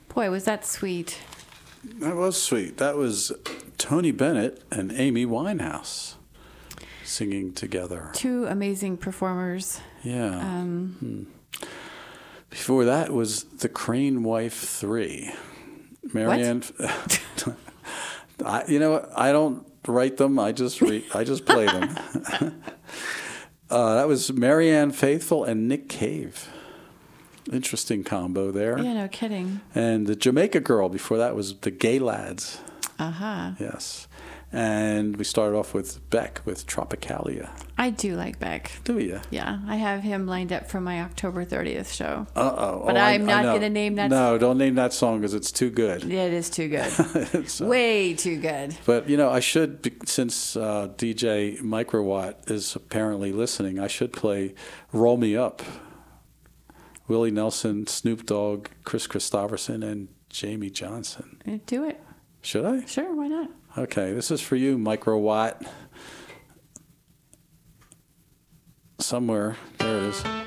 Boy, was that sweet. That was sweet. That was Tony Bennett and Amy Winehouse singing together. Two amazing performers. Yeah. Before that was the Crane Wife 3. Marianne. You know what? I don't write them. I just play them. That was Marianne Faithfull and Nick Cave. Interesting combo there. Yeah, no kidding. And the Jamaica Girl before that was the Gay Lads. Uh-huh. Yes. And we started off with Beck with Tropicalia. I do like Beck. Do you? Yeah, I have him lined up for my October 30th show. Uh-oh. But I'm not going to name that No, don't name that song because it's too good. Yeah, it is too good. Way too good. But, I should, since DJ Microwatt is apparently listening, I should play Roll Me Up. Willie Nelson, Snoop Dogg, Chris Christopherson, and Jamie Johnson. Do it. Should I? Sure, why not? Okay, this is for you, Microwatt. Somewhere. There it is.